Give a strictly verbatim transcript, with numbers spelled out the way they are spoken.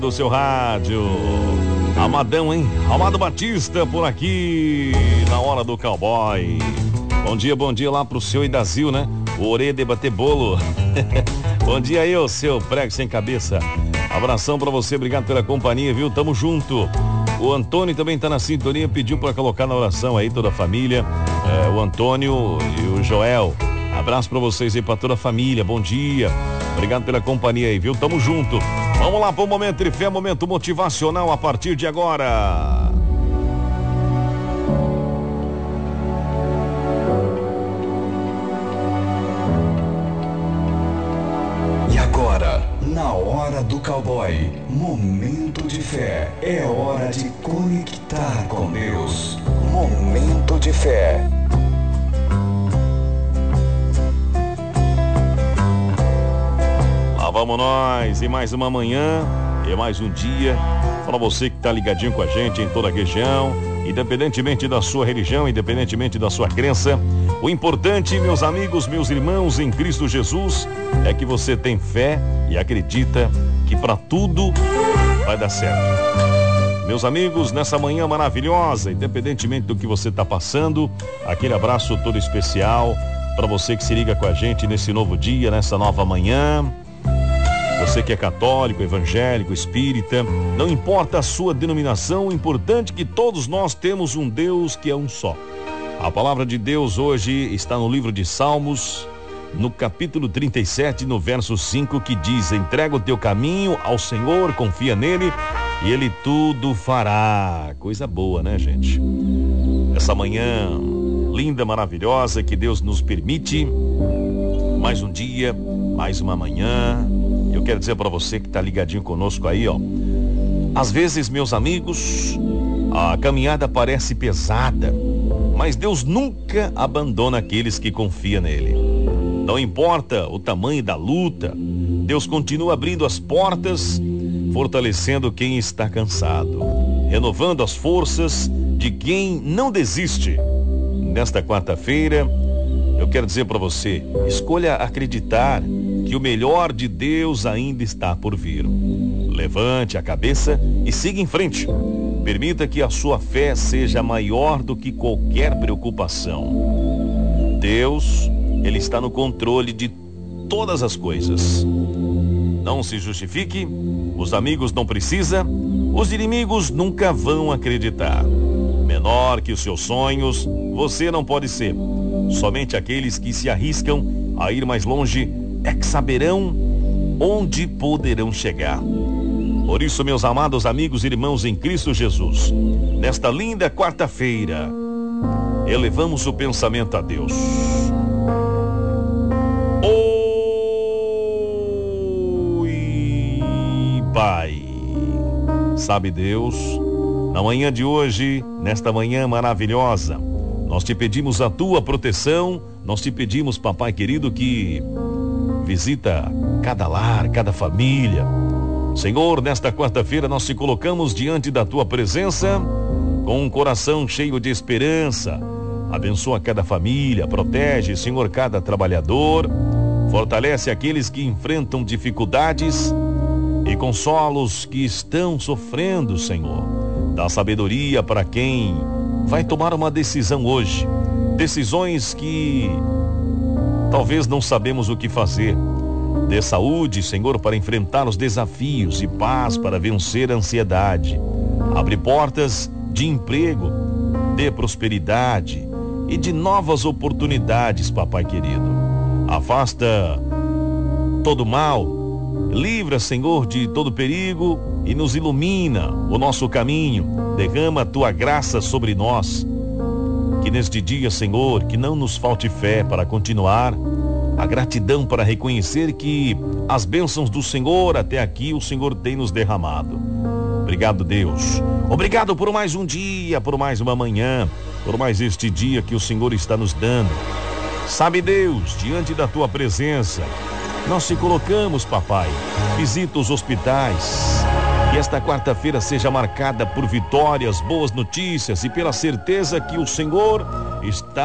do seu rádio. Amadão, hein? Amado Batista por aqui, na hora do cowboy. Bom dia, bom dia lá pro seu Idazil, né? O Orê de bater bolo. Bom dia aí, ô seu prego sem cabeça. Abração pra você, obrigado pela companhia, viu? Tamo junto. O Antônio também tá na sintonia, pediu pra colocar na oração aí toda a família. É, o Antônio e o Joel. Abraço pra vocês aí, pra toda a família. Bom dia. Obrigado pela companhia aí, viu? Tamo junto. Vamos lá pro Momento de Fé, momento motivacional a partir de agora. E agora, na hora do cowboy, Momento de Fé. É hora de conectar com Deus. Momento de Fé. Vamos nós, e mais uma manhã, e mais um dia, para você que está ligadinho com a gente em toda a região, independentemente da sua religião, independentemente da sua crença, o importante, meus amigos, meus irmãos em Cristo Jesus, é que você tem fé e acredita que para tudo vai dar certo. Meus amigos, nessa manhã maravilhosa, independentemente do que você está passando, aquele abraço todo especial para você que se liga com a gente nesse novo dia, nessa nova manhã. Você que é católico, evangélico, espírita, não importa a sua denominação, o importante é que todos nós temos um Deus que é um só. A palavra de Deus hoje está no livro de Salmos, no capítulo trinta e sete, no verso cinco, que diz: entrega o teu caminho ao Senhor, confia nele e ele tudo fará. Coisa boa, né, gente? Essa manhã linda, maravilhosa, que Deus nos permite, mais um dia, mais uma manhã. Eu quero dizer para você que está ligadinho conosco aí, ó. Às vezes, meus amigos, a caminhada parece pesada, mas Deus nunca abandona aqueles que confiam nele. Não importa o tamanho da luta, Deus continua abrindo as portas, fortalecendo quem está cansado, renovando as forças de quem não desiste. Nesta quarta-feira, eu quero dizer para você, escolha acreditar que o melhor de Deus ainda está por vir. Levante a cabeça e siga em frente. Permita que a sua fé seja maior do que qualquer preocupação. Deus, Ele está no controle de todas as coisas. Não se justifique, os amigos não precisam, os inimigos nunca vão acreditar. Menor que os seus sonhos, você não pode ser. Somente aqueles que se arriscam a ir mais longe é que saberão onde poderão chegar. Por isso, meus amados amigos e irmãos em Cristo Jesus, nesta linda quarta-feira, elevamos o pensamento a Deus. Oi, Pai. Sabe, Deus, na manhã de hoje, nesta manhã maravilhosa, nós te pedimos a tua proteção, nós te pedimos, papai querido, que visita cada lar, cada família. Senhor, nesta quarta-feira nós te colocamos diante da tua presença com um coração cheio de esperança. Abençoa cada família, protege, Senhor, cada trabalhador, fortalece aqueles que enfrentam dificuldades e consola os que estão sofrendo, Senhor. Dá sabedoria para quem vai tomar uma decisão hoje, decisões que talvez não sabemos o que fazer. Dê saúde, Senhor, para enfrentar os desafios e paz para vencer a ansiedade. Abre portas de emprego, dê prosperidade e de novas oportunidades, papai querido. Afasta todo mal, livra, Senhor, de todo perigo e nos ilumina o nosso caminho. Derrama a tua graça sobre nós. Que neste dia, Senhor, que não nos falte fé para continuar, a gratidão para reconhecer que as bênçãos do Senhor até aqui o Senhor tem nos derramado. Obrigado, Deus. Obrigado por mais um dia, por mais uma manhã, por mais este dia que o Senhor está nos dando. Sabe, Deus, diante da tua presença, nós te colocamos, papai. Visita os hospitais. Que esta quarta-feira seja marcada por vitórias, boas notícias e pela certeza que o Senhor está